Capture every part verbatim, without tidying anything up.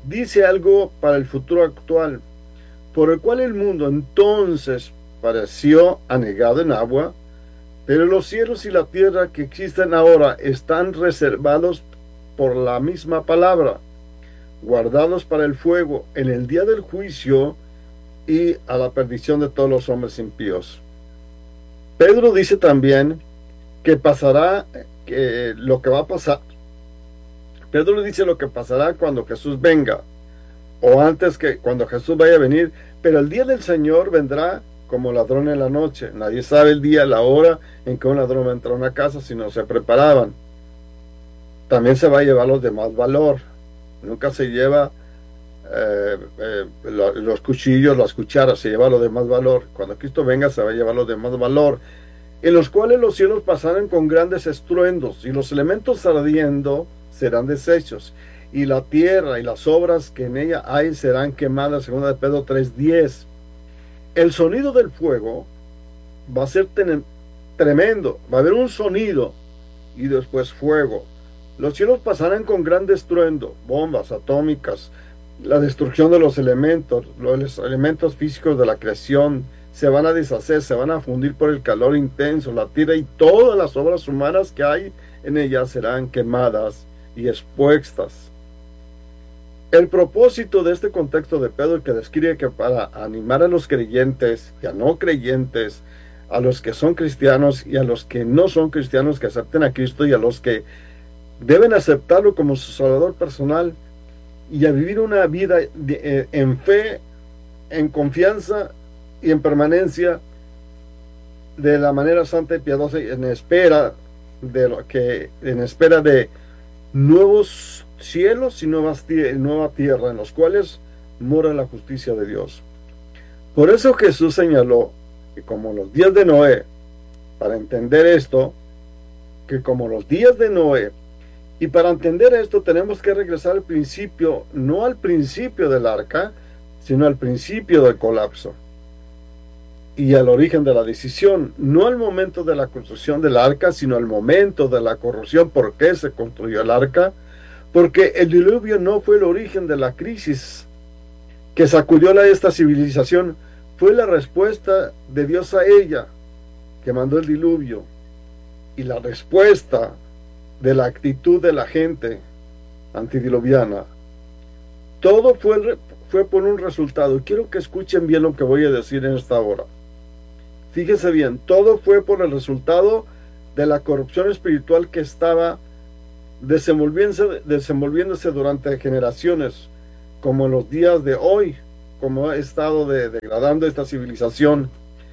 dice algo para el futuro actual, por el cual el mundo entonces pareció anegado en agua, pero los cielos y la tierra que existen ahora están reservados por la misma palabra, guardados para el fuego en el día del juicio y a la perdición de todos los hombres impíos. Pedro dice también que pasará, que lo que va a pasar. Pedro dice lo que pasará cuando Jesús venga, o antes que cuando Jesús vaya a venir, pero el día del Señor vendrá como ladrón en la noche. Nadie sabe el día, la hora en que un ladrón va a entrar a una casa si no se preparaban. También se va a llevar los de más valor. Nunca se lleva eh, eh, lo, los cuchillos, las cucharas, se lleva lo de más valor. Cuando Cristo venga se va a llevar lo de más valor, en los cuales los cielos pasarán con grandes estruendos, y los elementos ardiendo serán deshechos, y la tierra y las obras que en ella hay serán quemadas, segunda de Pedro tres diez. El sonido del fuego va a ser tremendo, va a haber un sonido y después fuego. Los cielos pasarán con gran estruendo, bombas atómicas, la destrucción de los elementos, los elementos físicos de la creación se van a deshacer, se van a fundir por el calor intenso, la tierra y todas las obras humanas que hay en ella serán quemadas y expuestas. El propósito de este contexto de Pedro, que describe que para animar a los creyentes y a no creyentes, a los que son cristianos y a los que no son cristianos, que acepten a Cristo, y a los que deben aceptarlo como su salvador personal, y a vivir una vida de, eh, en fe, en confianza y en permanencia de la manera santa y piadosa, y en espera de lo que en espera de nuevos cielos y nuevas, nueva tierra en los cuales mora la justicia de Dios. Por eso Jesús señaló que como los días de Noé, para entender esto, que como los días de Noé, y para entender esto tenemos que regresar al principio, no al principio del arca, sino al principio del colapso y al origen de la decisión, no al momento de la construcción del arca, sino al momento de la corrupción. ¿Por qué se construyó el arca? Porque el diluvio no fue el origen de la crisis que sacudió a esta civilización, fue la respuesta de Dios a ella, que mandó el diluvio, y la respuesta de la actitud de la gente antidiluviana. Todo fue, fue por un resultado. Quiero que escuchen bien lo que voy a decir en esta hora. Fíjense bien, todo fue por el resultado de la corrupción espiritual que estaba desenvolviéndose, desenvolviéndose durante generaciones, como en los días de hoy, como ha estado de, degradando esta civilización.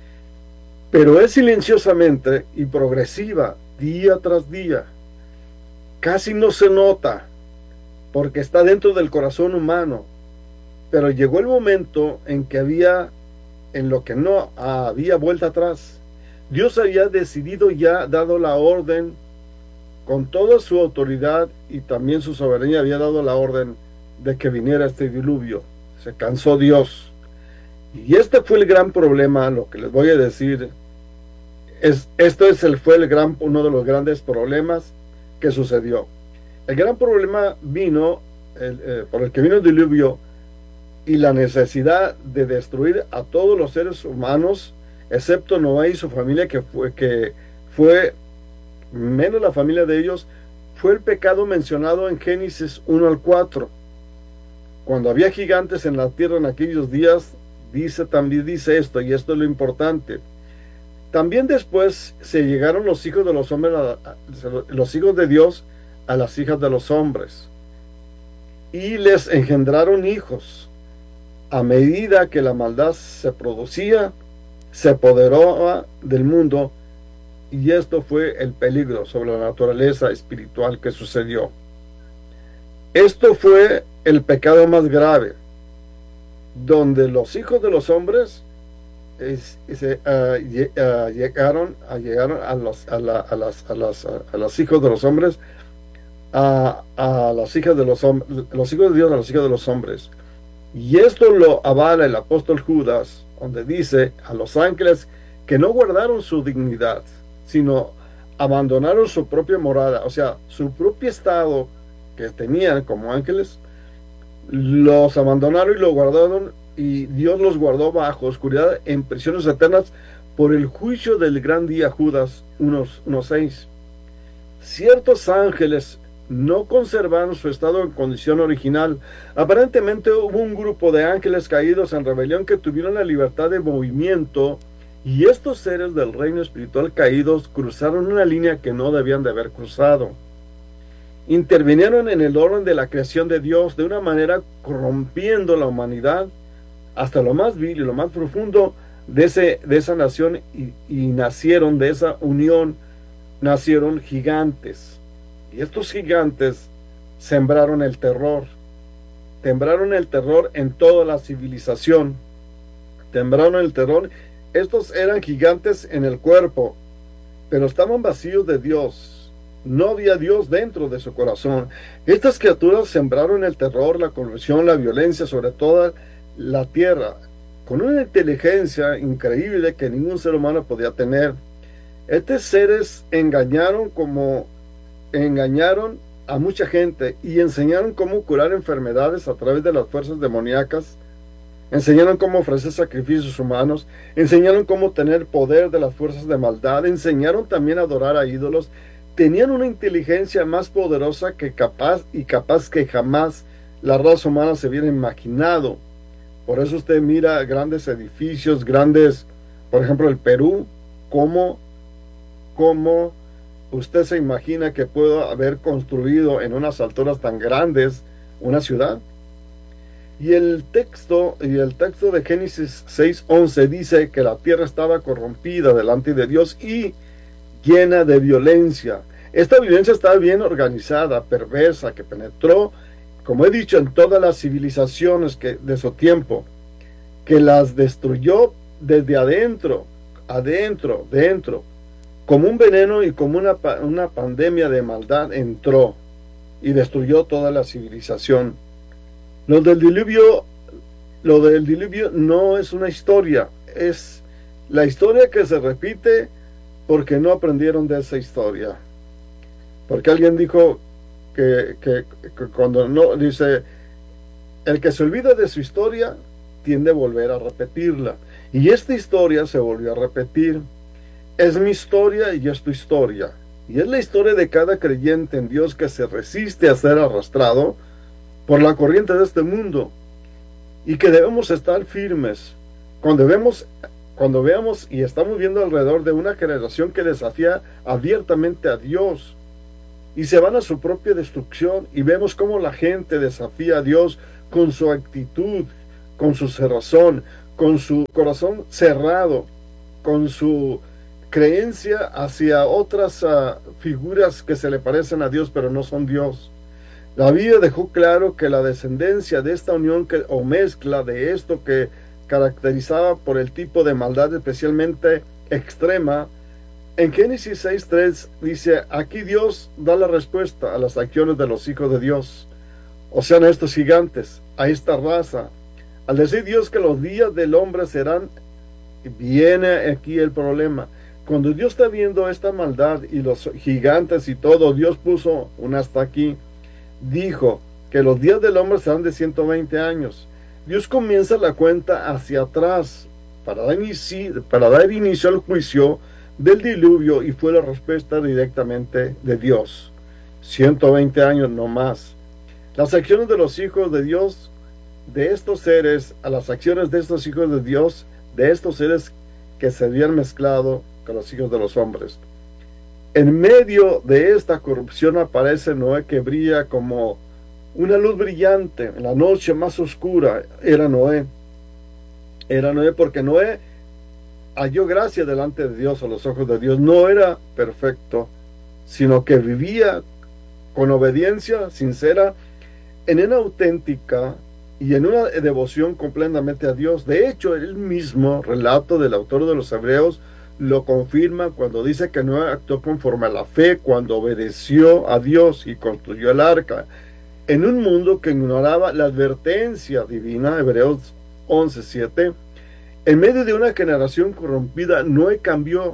Pero es silenciosamente y progresiva, día tras día. Casi no se nota, porque está dentro del corazón humano. Pero llegó el momento en que había, en lo que no había vuelta atrás. Dios había decidido ya, dado la orden, con toda su autoridad y también su soberanía, había dado la orden de que viniera este diluvio. Se cansó Dios. Y este fue el gran problema, lo que les voy a decir. Es, esto es el, fue el gran, uno de los grandes problemas que sucedió. El gran problema vino, el, eh, por el que vino el diluvio, y la necesidad de destruir a todos los seres humanos, excepto Noé y su familia, que fue, que fue menos la familia de ellos, fue el pecado mencionado en Génesis uno al cuatro. Cuando había gigantes en la tierra en aquellos días, dice, también dice esto, y esto es lo importante. También después se llegaron los hijos de los hombres, a, a, los hijos de Dios, a las hijas de los hombres, y les engendraron hijos. A medida que la maldad se producía, se apoderó del mundo, y esto fue el peligro sobre la naturaleza espiritual que sucedió. Esto fue el pecado más grave, donde los hijos de los hombres es, es, uh, uh, llegaron, uh, llegaron a los a, la, a las a las a, a los hijos de los hombres, a, a las hijas de los hombres, los hijos de Dios a los hijos de los hombres. Y esto lo avala el apóstol Judas, donde dice a los ángeles que no guardaron su dignidad, sino abandonaron su propia morada, o sea, su propio estado que tenían como ángeles, los abandonaron y los guardaron, y Dios los guardó bajo oscuridad en prisiones eternas por el juicio del gran día. Judas uno seis. Ciertos ángeles no conservaron su estado en condición original. Aparentemente hubo un grupo de ángeles caídos en rebelión que tuvieron la libertad de movimiento, y estos seres del reino espiritual caídos cruzaron una línea que no debían de haber cruzado. Intervinieron en el orden de la creación de Dios de una manera corrompiendo la humanidad hasta lo más vil y lo más profundo de, ese, de esa nación, y, y nacieron de esa unión, nacieron gigantes. Y estos gigantes sembraron el terror, sembraron el terror en toda la civilización, sembraron el terror. Estos eran gigantes en el cuerpo, pero estaban vacíos de Dios. No había Dios dentro de su corazón. Estas criaturas sembraron el terror, la corrupción, la violencia sobre toda la tierra, con una inteligencia increíble que ningún ser humano podía tener. Estos seres engañaron como engañaron a mucha gente y enseñaron cómo curar enfermedades a través de las fuerzas demoníacas. Enseñaron cómo ofrecer sacrificios humanos, enseñaron cómo tener poder de las fuerzas de maldad, enseñaron también a adorar a ídolos. Tenían una inteligencia más poderosa que capaz y capaz que jamás la raza humana se hubiera imaginado. Por eso usted mira grandes edificios, grandes, por ejemplo el Perú, cómo, cómo usted se imagina que puede haber construido en unas alturas tan grandes una ciudad. Y el texto, y el texto de Génesis seis once dice que la tierra estaba corrompida delante de Dios y llena de violencia. Esta violencia estaba bien organizada, perversa, que penetró, como he dicho, en todas las civilizaciones que, de su tiempo, que las destruyó desde adentro, adentro, dentro, como un veneno y como una, una pandemia de maldad entró y destruyó toda la civilización. Lo del diluvio, lo del diluvio no es una historia, es la historia que se repite porque no aprendieron de esa historia. Porque alguien dijo que, que, que cuando no, dice, el que se olvida de su historia tiende a volver a repetirla. Y esta historia se volvió a repetir. Es mi historia y es tu historia. Y es la historia de cada creyente en Dios que se resiste a ser arrastrado por la corriente de este mundo. Y que debemos estar firmes. Cuando vemos... Cuando veamos y estamos viendo alrededor de una generación que desafía abiertamente a Dios y se van a su propia destrucción, y vemos cómo la gente desafía a Dios con su actitud, con su cerrazón, con su corazón cerrado, con su creencia hacia otras uh, figuras que se le parecen a Dios pero no son Dios. La Biblia dejó claro que la descendencia de esta unión que, o mezcla de esto que caracterizaba por el tipo de maldad especialmente extrema, en Génesis seis tres dice, aquí Dios da la respuesta a las acciones de los hijos de Dios, o sean estos gigantes, a esta raza. Al decir Dios que los días del hombre serán, viene aquí el problema. Cuando Dios está viendo esta maldad y los gigantes y todo, Dios puso un hasta aquí. Dijo que los días del hombre serán de ciento veinte años. Dios comienza la cuenta hacia atrás para dar inicio, para dar inicio al juicio del diluvio, y fue la respuesta directamente de Dios. ciento veinte años no más. Las acciones de los hijos de Dios, de estos seres, a las acciones de estos hijos de Dios, de estos seres que se habían mezclado con los hijos de los hombres. En medio de esta corrupción aparece Noé, que brilla como una luz brillante en la noche más oscura. Era Noé. Era Noé porque Noé halló gracia delante de Dios, a los ojos de Dios. No era perfecto, sino que vivía con obediencia sincera, en una auténtica y en una devoción completamente a Dios. De hecho, el mismo relato del autor de los Hebreos lo confirma cuando dice que Noé actuó conforme a la fe, cuando obedeció a Dios y construyó el arca en un mundo que ignoraba la advertencia divina. Hebreos once siete. En medio de una generación corrompida, Noé cambió,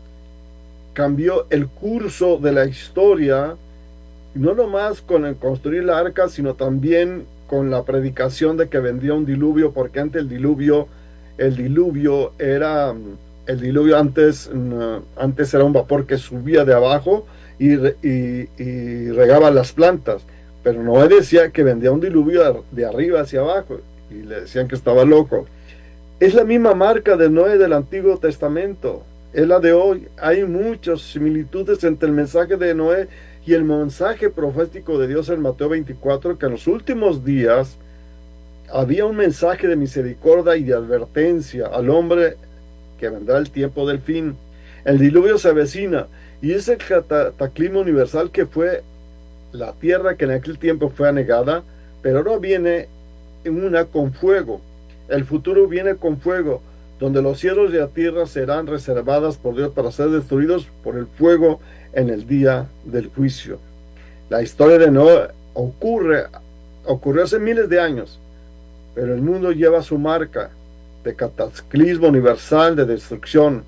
cambió el curso de la historia, no nomás con el construir la arca, sino también con la predicación de que vendría un diluvio, porque antes el diluvio, el diluvio era, el diluvio antes, antes era un vapor que subía de abajo y, y, y regaba las plantas, pero Noé decía que vendría un diluvio de arriba hacia abajo, y le decían que estaba loco. Es la misma marca de Noé del Antiguo Testamento, es la de hoy. Hay muchas similitudes entre el mensaje de Noé y el mensaje profético de Dios en Mateo veinticuatro, que en los últimos días había un mensaje de misericordia y de advertencia al hombre que vendrá el tiempo del fin. El diluvio se avecina, y ese cataclismo universal que fue la tierra, que en aquel tiempo fue anegada, pero ahora viene una con fuego. El futuro viene con fuego, donde los cielos y la tierra serán reservadas por Dios para ser destruidos por el fuego en el día del juicio. La historia de Noé ocurre, ocurrió hace miles de años, pero el mundo lleva su marca de cataclismo universal, de destrucción.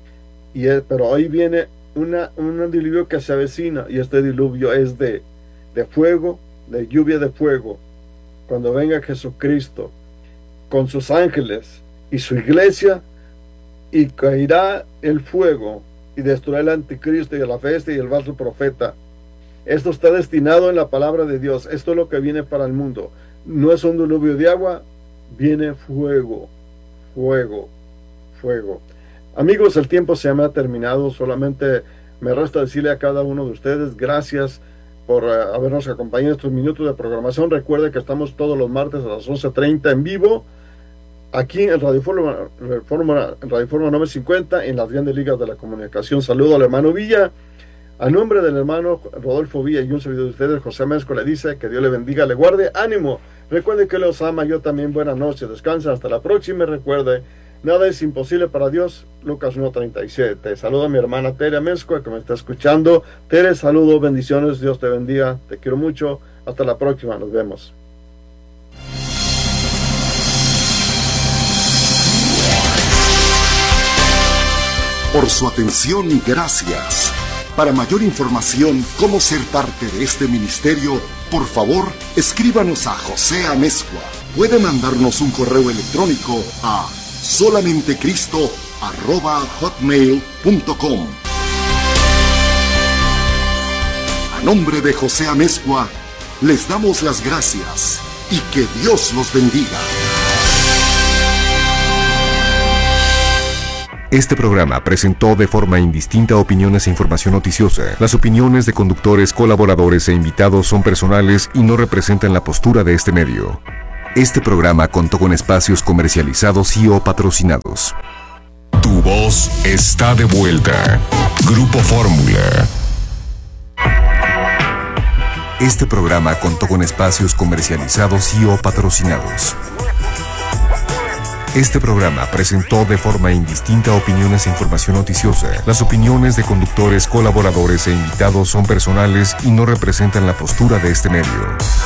Y es, pero hoy viene una, un diluvio que se avecina, y este diluvio es de, de fuego, de lluvia de fuego, cuando venga Jesucristo con sus ángeles y su iglesia, y caerá el fuego y destruirá el anticristo y a la bestia y el falso profeta. Esto está destinado en la palabra de Dios. Esto es lo que viene para el mundo. No es un diluvio de agua, viene fuego, fuego, fuego. Amigos, el tiempo se me ha terminado. Solamente me resta decirle a cada uno de ustedes gracias por uh, habernos acompañado en estos minutos de programación. Recuerde que estamos todos los martes a las once treinta en vivo, aquí en Radio Fórmula, Radio Fórmula novecientos cincuenta, en las grandes ligas de la comunicación. Saludo al hermano Villa. A nombre del hermano Rodolfo Villa y un servidor de ustedes, José Mezco, le dice que Dios le bendiga, le guarde, ánimo. Recuerde que los ama, yo también. Buenas noches, descansa, hasta la próxima. Y recuerde, nada es imposible para Dios. Lucas uno treinta y siete. Saludo a mi hermana Tere Mezco, que me está escuchando. Tere, saludo, bendiciones, Dios te bendiga, te quiero mucho. Hasta la próxima, nos vemos. Por su atención, gracias. Para mayor información, cómo ser parte de este ministerio, por favor, escríbanos a José Amezcua. Puede mandarnos un correo electrónico a solamentecristo arroba hotmail punto com. A nombre de José Amezcua, les damos las gracias y que Dios los bendiga. Este programa presentó de forma indistinta opiniones e información noticiosa. Las opiniones de conductores, colaboradores e invitados son personales y no representan la postura de este medio. Este programa contó con espacios comercializados y o patrocinados. Tu voz está de vuelta. Grupo Fórmula. Este programa contó con espacios comercializados y o patrocinados. Este programa presentó de forma indistinta opiniones e información noticiosa. Las opiniones de conductores, colaboradores e invitados son personales y no representan la postura de este medio.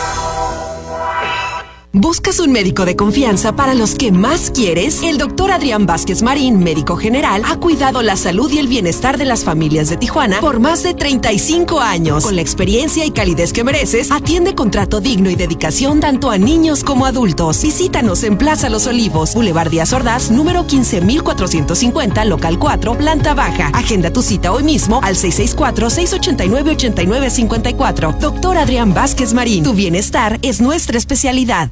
¿Buscas un médico de confianza para los que más quieres? El doctor Adrián Vázquez Marín, médico general, ha cuidado la salud y el bienestar de las familias de Tijuana por más de treinta y cinco años. Con la experiencia y calidez que mereces, atiende con trato digno y dedicación tanto a niños como adultos. Visítanos en Plaza Los Olivos, Boulevard Díaz Ordaz, número quince mil cuatrocientos cincuenta, local cuatro, planta baja. Agenda tu cita hoy mismo al seis seis cuatro, seis ocho nueve, ocho nueve cinco cuatro. Doctor Adrián Vázquez Marín, tu bienestar es nuestra especialidad.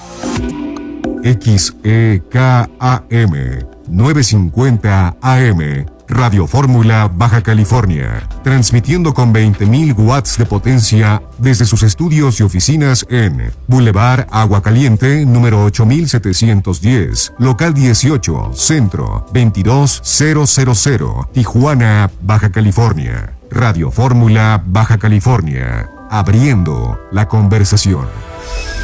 X E K A M novecientos cincuenta A M, Radio Fórmula, Baja California, transmitiendo con veinte mil watts de potencia desde sus estudios y oficinas en Boulevard Agua Caliente, número ocho mil setecientos diez, local dieciocho, centro, veintidós mil, Tijuana, Baja California. Radio Fórmula, Baja California, abriendo la conversación.